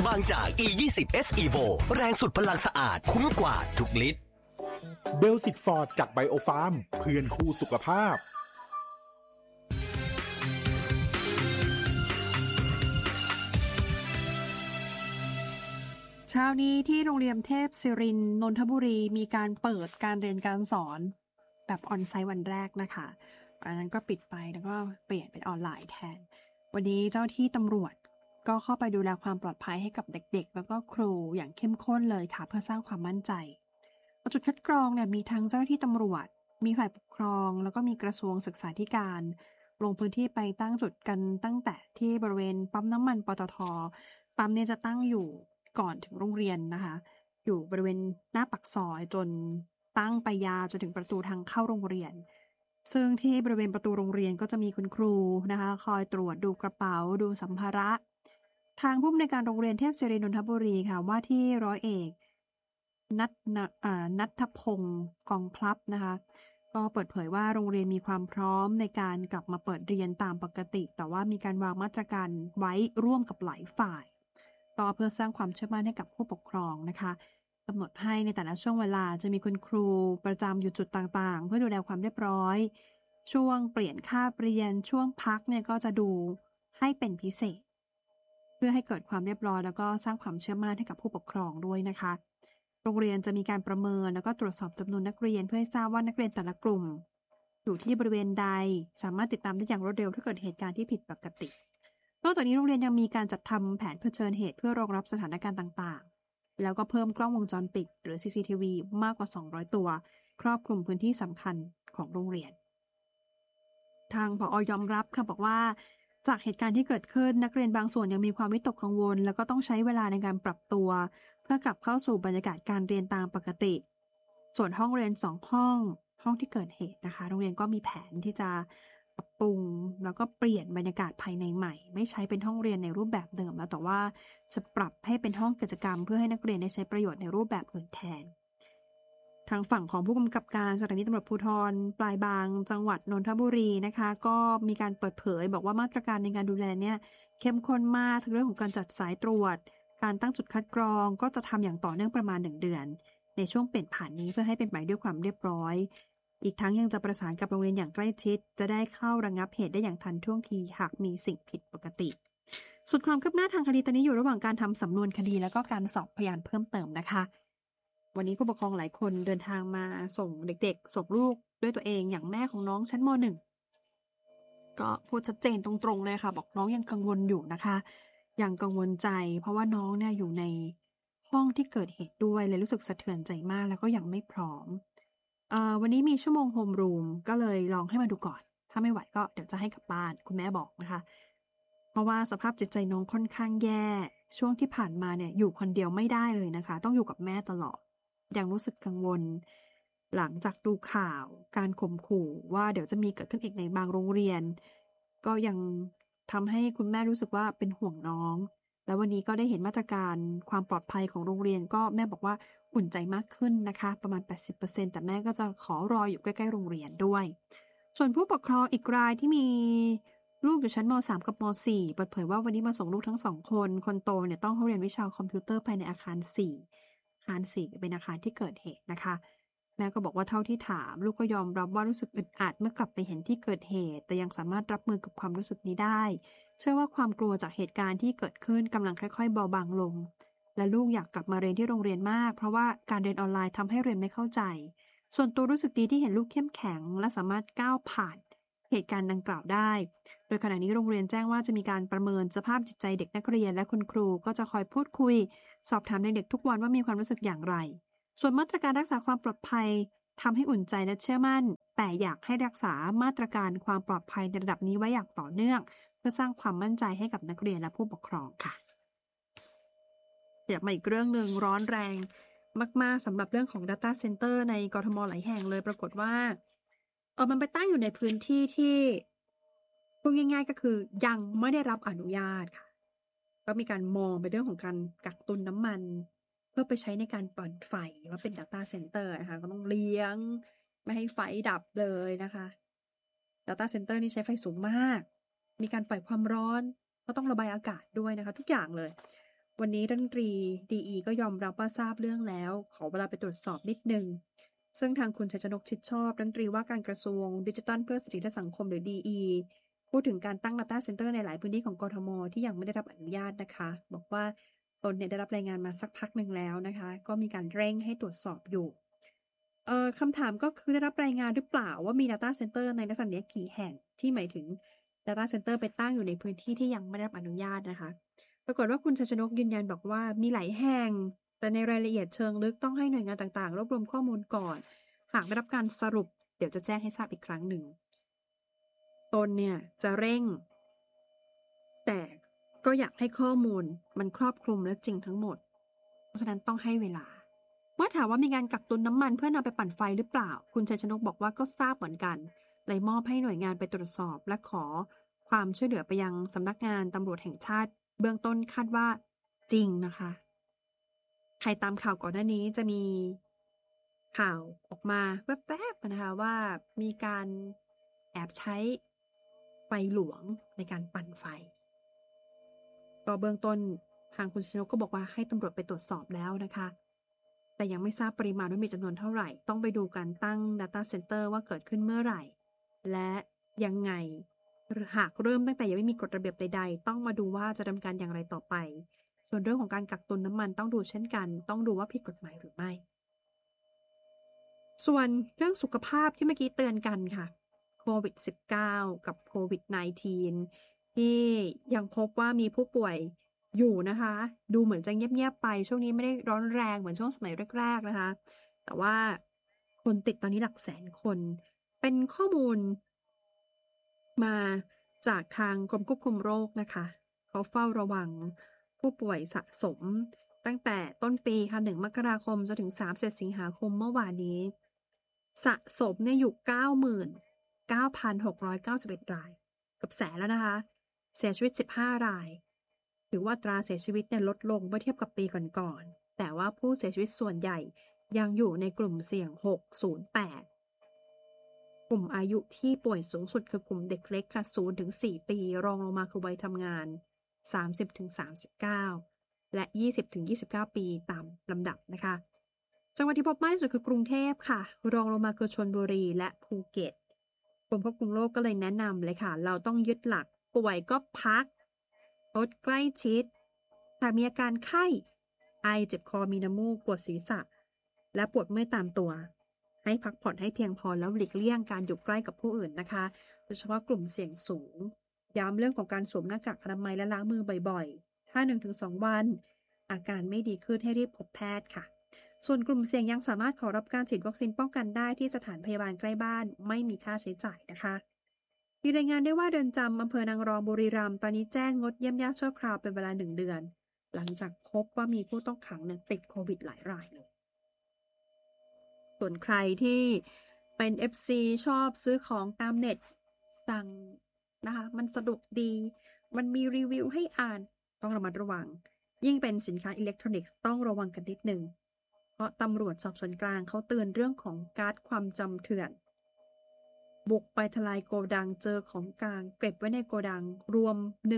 บางจาก E20S Evo แรงสุดพลังสะอาดคุ้มกว่าทุกลิตรเบลสิตฟอร์ดจากไบโอฟาร์มเพื่อนคู่สุขภาพเช้านี้ที่โรงเรียนเทพศิรินทร์นนทบุรีมีการเปิดการเรียนการสอนแบบออนไซต์วันแรกนะคะอันนั้นก็ปิดไปแล้วก็เปลี่ยนเป็นออนไลน์แทนวันนี้เจ้าที่ตำรวจก็เข้าไปดูแลความปลอดภัยให้กับเด็กๆแล้วก็ครูอย่างเข้มข้นเลยค่ะเพื่อสร้างความมั่นใจจุดคัดกรองเนี่ยมีทั้งเจ้าหน้าที่ตำรวจมีฝ่ายปกครองแล้วก็มีกระทรวงศึกษาธิการลงพื้นที่ไปตั้งจุดกันตั้งแต่ที่บริเวณปั๊มน้ำมันปตท.ปั๊มเนี่ยจะตั้งอยู่ก่อนถึงโรงเรียนนะคะอยู่บริเวณหน้าปากซอยจนตั้งไปยาวจนถึงประตูทางเข้าโรงเรียนซึ่งที่บริเวณประตูโรงเรียนก็จะมีคุณครูนะคะคอยตรวจดูกระเป๋าดูสัมภาระทางผู้อำนวยการโรงเรียนเทพศิรินทร์นนทบุรีค่ะว่าที่ร้อยเอกนัทพงศ์กองพลับนะคะก็เปิดเผยว่าโรงเรียนมีความพร้อมในการกลับมาเปิดเรียนตามปกติแต่ว่ามีการวางมาตรการไว้ร่วมกับหลายฝ่ายต่อเพื่อสร้างความเชื่อมั่นให้กับผู้ปกครองนะคะกำหนดให้ในแต่ละช่วงเวลาจะมีคุณครูประจำอยู่จุดต่างๆเพื่อดูแลความเรียบร้อยช่วงเปลี่ยนคาบเรียนช่วงพักเนี่ยก็จะดูให้เป็นพิเศษเพื่อให้เกิดความเรียบร้อยแล้วก็สร้างความเชื่อมั่นให้กับผู้ปกครองด้วยนะคะโรงเรียนจะมีการประเมินแล้วก็ตรวจสอบจำนวนนักเรียนเพื่อให้ทราบว่านักเรียนแต่ละกลุ่มอยู่ที่บริเวณใดสามารถติดตามได้อย่างรวดเร็วถ้าเกิดเหตุการณ์ที่ผิดปกตินอกจากนี้โรงเรียนยังมีการจัดทำแผนเผชิญเหตุเพื่อรองรับสถานการณ์ต่างๆแล้วก็เพิ่มกล้องวงจรปิดหรือ CCTV มากกว่า200ตัวครอบคลุมพื้นที่สำคัญของโรงเรียนทางผอ.ยอมรับค่ะบอกว่าจากเหตุการณ์ที่เกิดขึ้นนักเรียนบางส่วนยังมีความวิตกกังวลแล้วก็ต้องใช้เวลาในการปรับตัวเพื่อกลับเข้าสู่บรรยากาศการเรียนตามปกติส่วนห้องเรียน2ห้องที่เกิดเหตุนะคะโรงเรียนก็มีแผนที่จะปรับปรุงแล้วก็เปลี่ยนบรรยากาศภายในใหม่ไม่ใช้เป็นห้องเรียนในรูปแบบเดิมแล้วแต่ว่าจะปรับให้เป็นห้องกิจกรรมเพื่อให้นักเรียนได้ใช้ประโยชน์ในรูปแบบอื่นแทนทางฝั่งของผู้กำกับการสถานีตำรวจภูธรปลายบางจังหวัดนนทบุรีนะคะก็มีการเปิดเผยบอกว่ามาตรการในการดูแลเนี่ยเข้มข้นมากทั้งเรื่องของการจัดสายตรวจการตั้งจุดคัดกรองก็จะทำอย่างต่อเนื่องประมาณ1 เดือนในช่วงเปลี่ยนผ่านนี้เพื่อให้เป็นไปด้วยความเรียบร้อยอีกทั้งยังจะประสานกับโรงเรียนอย่างใกล้ชิดจะได้เข้าระงับเหตุได้อย่างทันท่วงทีหากมีสิ่งผิดปกติส่วนความคืบหน้าทางคดีตอนนี้อยู่ระหว่างการทำสำนวนคดีแล้วก็การสอบพยานเพิ่มเติมนะคะวันนี้ผู้ปกครองหลายคนเดินทางมาส่งเด็กๆส่งลูกด้วยตัวเองอย่างแม่ของน้องชั้นม.1 ก็พูดชัดเจนตรงๆเลยค่ะบอกน้องยังกังวลอยู่นะคะยังกังวลใจเพราะว่าน้องเนี่ยอยู่ในห้องที่เกิดเหตุด้วยเลยรู้สึกสะเทือนใจมากแล้วก็ยังไม่พร้อมวันนี้มีชั่วโมงโฮมรูมก็เลยลองให้มาดูก่อนถ้าไม่ไหวก็เดี๋ยวจะให้กลับบ้านคุณแม่บอกนะคะเพราะว่าสภาพจิตใจน้องค่อนข้างแย่ช่วงที่ผ่านมาเนี่ยอยู่คนเดียวไม่ได้เลยนะคะต้องอยู่กับแม่ตลอดยังรู้สึกกังวลหลังจากดูข่าวการข่มขู่ว่าเดี๋ยวจะมีเกิดขึ้นอีกในบางโรงเรียนก็ยังทำให้คุณแม่รู้สึกว่าเป็นห่วงน้องแล้ววันนี้ก็ได้เห็นมาตรการความปลอดภัยของโรงเรียนก็แม่บอกว่าอุ่นใจมากขึ้นนะคะประมาณ 80% แต่แม่ก็จะขอรออยู่ใกล้ๆโรงเรียนด้วยส่วนผู้ปกครองอีกรายที่มีลูกอยู่ชั้นม.3 กับม.4 เปิดเผยว่าวันนี้มาส่งลูกทั้ง2คนโตเนี่ยต้องเข้าเรียนวิชาคอมพิวเตอร์ภายในอาคาร4อาคาร4เป็นอาคารที่เกิดเหตุนะคะแม่ก็บอกว่าเท่าที่ถามลูกก็ยอมรับว่ารู้สึกอึดอัดเมื่อกลับไปเห็นที่เกิดเหตุแต่ยังสามารถรับมือกับความรู้สึกนี้ได้เชื่อว่าความกลัวจากเหตุการณ์ที่เกิดขึ้นกำลังค่อยๆเบาบางลงและลูกอยากกลับมาเรียนที่โรงเรียนมากเพราะว่าการเรียนออนไลน์ทำให้เรียนไม่เข้าใจส่วนตัวรู้สึกดีที่เห็นลูกเข้มแข็งและสามารถก้าวผ่านเหตุการณ์ดังกล่าวได้โดยขณะนี้โรงเรียนแจ้งว่าจะมีการประเมินสภาพจิตใจเด็กนักเรียนและคุณครูก็จะคอยพูดคุยสอบถามเด็กๆทุกวันว่ามีความรู้สึกอย่างไรส่วนมาตรการรักษาความปลอดภัยทำให้อุ่นใจและเชื่อมั่นแต่อยากให้รักษามาตรการความปลอดภัยในระดับนี้ไว้อย่างต่อเนื่องเพื่อสร้างความมั่นใจให้กับนักเรียนและผู้ปกครองค่ะเดี๋ยวมาอีกเรื่องนึงร้อนแรงมากๆสำหรับเรื่องของ Data Center ในกทม.หลายแห่งเลยปรากฏว่ามันไปตั้งอยู่ในพื้นที่ที่พูดง่ายๆก็คือยังไม่ได้รับอนุญาตค่ะก็มีการมองไปเรื่องของการกักตุนน้ำมันเพื่อไปใช้ในการปั่นไฟว่าเป็น Data Center นะคะก็ต้องเลี้ยงไม่ให้ไฟดับเลยนะคะ Data Center นี่ใช้ไฟสูงมากมีการปล่อยความร้อนก็ต้องระบายอากาศด้วยนะคะทุกอย่างเลยวันนี้รัฐมนตรีดีก็ยอมรับว่าทราบเรื่องแล้วขอเวลาไปตรวจสอบนิดนึงซึ่งทางคุณชัยชนกชิดชอบรัฐมนตรีว่าการกระทรวงดิจิทัลเพื่อสิทธิและสังคมหรือ DE พูดถึงการตั้ง Data Center ในหลายพื้นที่ของกทม.ที่ยังไม่ได้รับอนุญาตนะคะบอกว่าตนเนี่ยได้รับรายงานมาสักพักหนึ่งแล้วนะคะก็มีการเร่งให้ตรวจสอบอยู่คำถามก็คือได้รับรายงานหรือเปล่าว่ามี Data Center ในลักษณะนี้กี่แห่งที่หมายถึง Data Center ไปตั้งอยู่ในพื้นที่ที่ยังไม่ได้รับอนุญาตนะคะปรากฏว่าคุณชัยชนกยืนยันบอกว่ามีหลายแห่งแต่ในรายละเอียดเชิงลึกต้องให้หน่วยงานต่างๆรวบรวมข้อมูลก่อนหากได้รับการสรุปเดี๋ยวจะแจ้งให้ทราบอีกครั้งหนึ่งตนเนี่ยจะเร่งแต่ก็อยากให้ข้อมูลมันครอบคลุมและจริงทั้งหมดเพราะฉะนั้นต้องให้เวลาเมื่อถามว่ามีการกักตุนน้ำมันเพื่อนำไปปั่นไฟหรือเปล่าคุณชัยชนกบอกว่าก็ทราบเหมือนกันเลยมอบให้หน่วยงานไปตรวจสอบและขอความช่วยเหลือไปยังสำนักงานตำรวจแห่งชาติเบื้องต้นคาดว่าจริงนะคะใครตามข่าวก่อนหน้านี้จะมีข่าวออกมาแวบๆนะคะว่ามีการแอบใช้ไฟหลวงในการปั่นไฟก็เบื้องต้นทางคุณชัยชนกก็บอกว่าให้ตำรวจไปตรวจสอบแล้วนะคะแต่ยังไม่ทราบปริมาณว่ามีจำนวนเท่าไหร่ต้องไปดูการตั้ง Data Center ว่าเกิดขึ้นเมื่อไหร่และยังไงหากเริ่มตั้งแต่ยังไม่มีกฎระเบียบใดๆต้องมาดูว่าจะดำเนินการอย่างไรต่อไปส่วนเรื่องของการกักตุนน้ำมันต้องดูเช่นกันต้องดูว่าผิดกฎหมายหรือไม่ส่วนเรื่องสุขภาพที่เมื่อกี้เตือนกันค่ะโควิด -19 กับโควิด -19 ที่ยังพบว่ามีผู้ป่วยอยู่นะคะดูเหมือนจะเงียบๆไปช่วงนี้ไม่ได้ร้อนแรงเหมือนช่วงสมัยแรกๆนะคะแต่ว่าคนติดตอนนี้หลักแสนคนเป็นข้อมูลมาจากทางกรมควบคุมโรคนะคะเขาเฝ้าระวังผู้ป่วยสะสมตั้งแต่ต้นปีค่ะ1 มกราคมจนถึง30 สิงหาคมเมื่อวานนี้สะสมเนี่ยอยู่ 99,691 รายกับแสนแล้วนะคะเสียชีวิต15 รายถือว่าอัตราเสียชีวิตเนี่ยลดลงเมื่อเทียบกับปีก่อนๆแต่ว่าผู้เสียชีวิตส่วนใหญ่ยังอยู่ในกลุ่มเสี่ยง608กลุ่มอายุที่ป่วยสูงสุดคือกลุ่มเด็กเล็กค่ะ0-4 ปีรองลงมาคือวัยทำงาน30-39และ20-29 ปีตามลำดับนะคะจังหวัดที่พบมากที่สุดคือกรุงเทพค่ะรองลงมาคือชลบุรีและภูเก็ตกรมควบคุมโรคก็เลยแนะนำเลยค่ะเราต้องยึดหลักป่วยก็พักลดใกล้ชิดถ้ามีอาการไข้ไอเจ็บคอมีน้ำมูกปวดศีรษะและปวดเมื่อยตามตัวให้พักผ่อนให้เพียงพอแล้วหลีกเลี่ยงการอยู่ใกล้กับผู้อื่นนะคะโดยเฉพาะกลุ่มเสี่ยงสูงย้ำเรื่องของการสวมหน้ากากอนามัยและล้างมือบ่อยๆถ้า 1-2 วันอาการไม่ดีขึ้นให้รีบพบแพทย์ค่ะส่วนกลุ่มเสี่ยงยังสามารถขอรับการฉีดวัคซีนป้องกันได้ที่สถานพยาบาลใกล้บ้านไม่มีค่าใช้จ่ายนะคะมีรายงานได้ว่าเรือนจำอำเภอนางรองบุรีรัมย์ตอนนี้แจ้งงดเยี่ยมญาติชั่วคราวเป็นเวลา1 เดือนหลังจากพบว่ามีผู้ต้องขังติดโควิดหลายรายเลยส่วนใครที่เป็น FC ชอบซื้อของตามเน็ตสั่งนะคะมันสะดวกดีมันมีรีวิวให้อ่านต้องระมัดระวังยิ่งเป็นสินค้าอิเล็กทรอนิกส์ต้องระวังกันนิดนึงเพราะตำรวจสอบสวนกลางเขาเตือนเรื่องของการ์ดความจำเถื่อนบุกไปทลายโกดังเจอของกลางเก็บไว้ในโกดังรวม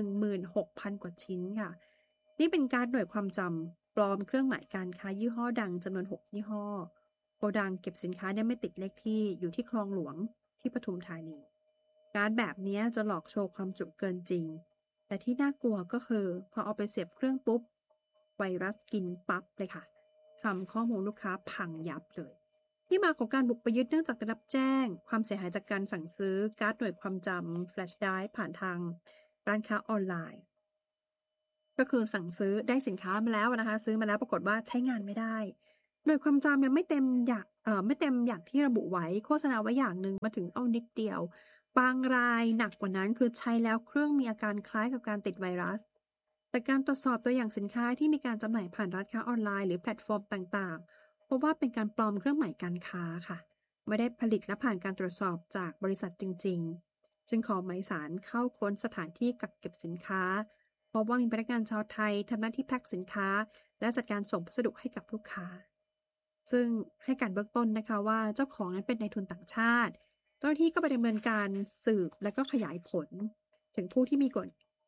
16,000 กว่าชิ้นค่ะนี่เป็นการ์ดหน่วยความจำปลอมเครื่องหมายการค้ายี่ห้อดังจำนวน6 ยี่ห้อโกดังเก็บสินค้าเนี่ยไม่ติดเลขที่อยู่ที่คลองหลวงที่ปทุมธานีการ์ดแบบนี้จะหลอกโชว์ความจุเกินจริงแต่ที่น่ากลัวก็คือพอเอาไปเสียบเครื่องปุ๊บไวรัสกินปั๊บเลยค่ะทำข้อมูลลูกค้าพังยับเลยที่มาของการบุกไปยึดเนื่องจากได้รับแจ้งความเสียหายจากการสั่งซื้อการ์ดหน่วยความจำแฟลชไดรฟ์ผ่านทางร้านค้าออนไลน์ก็คือสั่งซื้อได้สินค้ามาแล้วนะคะซื้อมาแล้วปรากฏว่าใช้งานไม่ได้หน่วยความจำเนี่ยไม่เต็มอย่างที่ระบุไว้โฆษณาไว้อย่างหนึ่งมาถึงเอานิดเดียวบางรายหนักกว่านั้นคือใช้แล้วเครื่องมีอาการคล้ายกับการติดไวรัสแต่การตรวจสอบตัวอย่างสินค้าที่มีการจำหน่ายผ่านร้านค้าออนไลน์หรือแพลตฟอร์มต่างๆพบว่าเป็นการปลอมเครื่องหมายการค้าค่ะไม่ได้ผลิตและผ่านการตรวจสอบจากบริษัทจริงๆจึงขอหมายศาลเข้าค้นสถานที่กักเก็บสินค้าพบว่ามีพนักงานชาวไทยทำหน้าที่แพ็คสินค้าและจัดการส่งพัสดุให้กับลูกค้าซึ่งให้การเบื้องต้นนะคะว่าเจ้าของนั้นเป็นนายทุนต่างชาติเจ้าหน้าที่ก็ไปดำเนินการสืบและก็ขยายผลถึงผู้ที่มี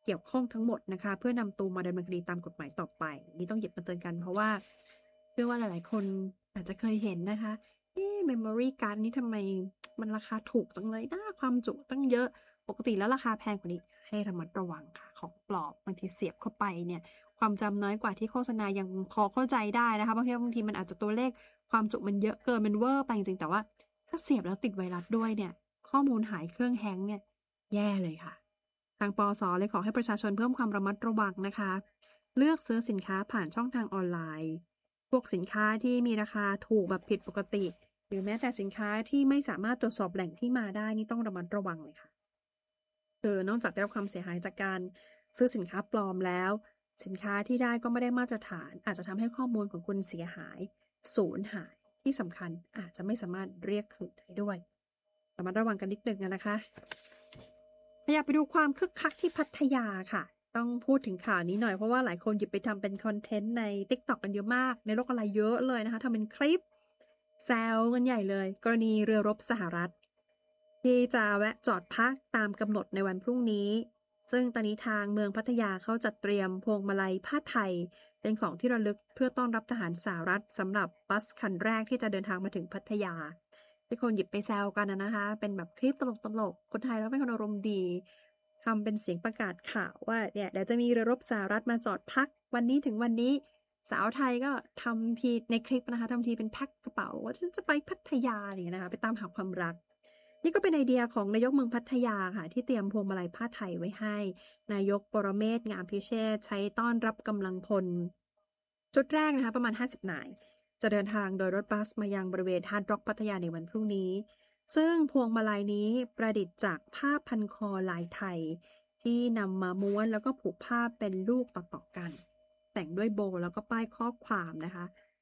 เกี่ยวข้องทั้งหมดนะคะเพื่อนำตัวมาดำเนินคดีตามกฎหมายต่อไปนี่ต้องหยิบมาเตือนกันเพราะว่าเชื่อว่าหลายๆคนอาจจะเคยเห็นนะคะmemory card นี้ทำไมมันราคาถูกจังเลยนะความจุตั้งเยอะปกติแล้วราคาแพงกว่านี้ให้ระมัดระวังค่ะของปลอบบางทีเสียบเข้าไปเนี่ยความจำน้อยกว่าที่โฆษณายังพอเข้าใจได้นะคะบางทีมันอาจจะตัวเลขความจุมันเยอะเกินมันเวอร์ไปจริงๆแต่ว่าถ้าเสียบแล้วติดไวรัสด้วยเนี่ยข้อมูลหายเครื่องแฮงก์เนี่ยแย่เลยค่ะทางปส.เลยขอให้ประชาชนเพิ่มความระมัดระวังนะคะเลือกซื้อสินค้าผ่านช่องทางออนไลน์พวกสินค้าที่มีราคาถูกแบบผิดปกติหรือแม้แต่สินค้าที่ไม่สามารถตรวจสอบแหล่งที่มาได้นี่ต้องระมัดระวังเลยค่ะนอกจากได้รับความเสียหายจากการซื้อสินค้าปลอมแล้วสินค้าที่ได้ก็ไม่ได้มาตรฐานอาจจะทำให้ข้อมูลของคุณเสียหายสูญหายที่สำคัญอาจจะไม่สามารถเรียกคืนได้ด้วยระมัดระวังกันนิดนึงนะคะอยากไปดูความคึกคักที่พัทยาค่ะต้องพูดถึงข่าวนี้หน่อยเพราะว่าหลายคนหยิบไปทำเป็นคอนเทนต์ใน TikTok กันเยอะมากในโลกออนไลน์เยอะเลยนะคะทำเป็นคลิปแซวกันใหญ่เลยกรณีเรือรบสหรัฐที่จะแวะจอดพักตามกำหนดในวันพรุ่งนี้ซึ่งตอนนี้ทางเมืองพัทยาเขาจัดเตรียมพวงมาลัยผ้าไทยเป็นของที่ระลึกเพื่อต้อนรับทหารสหรัฐสำหรับบัสคันแรกที่จะเดินทางมาถึงพัทยาที่คนหยิบไปแซวกันนะคะเป็นแบบคลิปตลกๆคนไทยแล้วเป็นคนอารมณ์ดีทำเป็นเสียงประกาศข่าวว่าเนี่ยเดี๋ยวจะมีเรือรบสหรัฐมาจอดพักวันนี้ถึงวันนี้สาวไทยก็ทำทีในคลิปนะคะทำทีเป็นแพ็คกระเป๋าว่าฉันจะไปพัทยาเนี่ยนะคะไปตามหาความรักนี่ก็เป็นไอเดียของนายกเมืองพัทยาค่ะที่เตรียมพวงมาลัยผ้าไทยไว้ให้นายกปรเมศ งามพิเชษฐ์ใช้ต้อนรับกำลังพลชุดแรกนะคะประมาณ50นายจะเดินทางโดยรถบัสมายังบริเวณฮาร์ดร็อกพัทยาในวันพรุ่งนี้ซึ่งพวงมาลัยนี้ประดิษฐ์จากผ้าพันคอลายไทยที่นำมาม้วนแล้วก็ผูกผ้าเป็นลูกต่อๆกันแต่งด้วยโบแล้วก็ป้ายข้อความนะคะ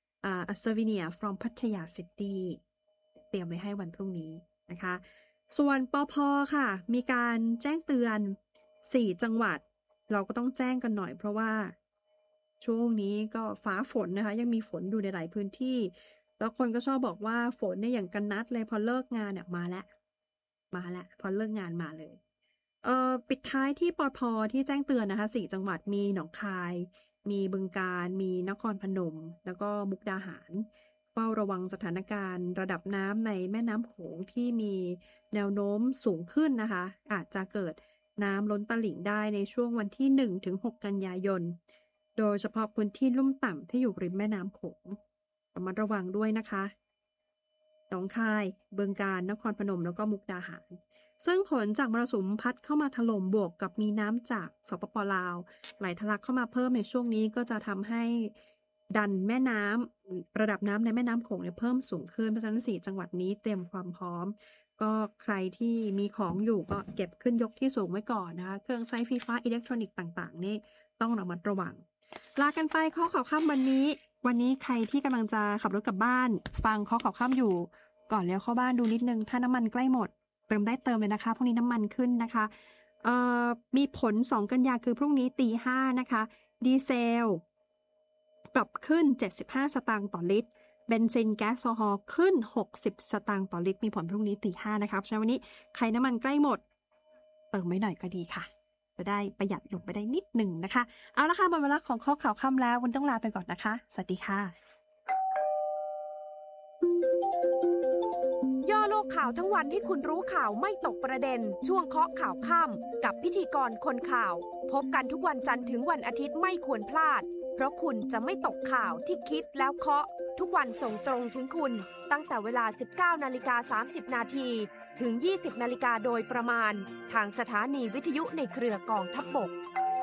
A souvenir from Pattaya City เตรียมไว้ให้วันพรุ่งนี้นะคะส่วนปภ.ค่ะมีการแจ้งเตือน4จังหวัดเราก็ต้องแจ้งกันหน่อยเพราะว่าช่วงนี้ก็ฟ้าฝนนะคะยังมีฝนอยู่ในหลายพื้นที่แล้วคนก็ชอบบอกว่าฝนเนี่ยอย่างกันนัดเลยพอเลิกงานเนี่ยมาแล้วพอเลิกงานมาเลยปิดท้ายที่ปภ.ที่แจ้งเตือนนะคะ4จังหวัดมีหนองคายมีบึงกาฬมีนครพนมแล้วก็มุกดาหารเฝ้าระวังสถานการณ์ระดับน้ำในแม่น้ำโขงที่มีแนวโน้มสูงขึ้นนะคะอาจจะเกิดน้ำล้นตลิ่งได้ในช่วงวันที่ 1-6 กันยายนโดยเฉพาะพื้นที่ลุ่มต่ำที่อยู่ริมแม่น้ำโขงระมัดระวังด้วยนะคะหนองคายบึงกาฬนครพนมแล้วก็มุกดาหารซึ่งผลจากมรสุมพัดเข้ามาถล่มบวกกับมีน้ำจากสปป.ลาวไหลทะลักเข้ามาเพิ่มในช่วงนี้ก็จะทำให้ดันแม่น้ำระดับน้ำในแม่น้ำโขงเนี่ยเพิ่มสูงขึ้นเพราะฉะนั้น4จังหวัดนี้เตรียมความพร้อมก็ใครที่มีของอยู่ก็เก็บขึ้นยกที่สูงไว้ก่อนนะคะเครื่องใช้ไฟฟ้าอิเล็กทรอนิกส์ต่างๆนี่ต้องระมัดระวังลากันไปข้อข่าวค่ำวันนี้ใครที่กำลังจะขับรถกลับบ้านฟังข้อข่าวค่ำอยู่ก่อนเลี้ยวเข้าบ้านดูนิดนึงถ้าน้ำมันใกล้หมดเติมได้เติมเลยนะคะพรุ่งนี้น้ำมันขึ้นนะคะมีผล2กันยาคือพรุ่งนี้ตี 5นะคะดีเซลปรับขึ้น75สตางค์ต่อลิตรเบนซินแก๊สโซฮอล์ขึ้น60สตางค์ต่อลิตรมีผลพรุ่งนี้ตี 5นะคะเพราะฉะนั้นวันนี้ใครน้ำมันใกล้หมดเติมไว้หน่อยก็ดีค่ะจะได้ประหยัดลงไปได้นิดหนึ่งนะคะเอาละค่ะหมดเวลาของข้อข่าวค่ำแล้ววันต้องลาไปก่อนนะคะสวัสดีค่ะย่อโลกข่าวทั้งวันให้คุณรู้ข่าวไม่ตกประเด็นช่วงเคาะข่าวค่ำกับพิธีกรคนข่าวพบกันทุกวันจันทร์ถึงวันอาทิตย์ไม่ควรพลาดเพราะคุณจะไม่ตกข่าวที่คิดแล้วเคาะทุกวันส่งตรงถึงคุณตั้งแต่เวลา 19:30 นาทีถึง 20 นาฬิกาโดยประมาณทางสถานีวิทยุในเครือกองทัพบก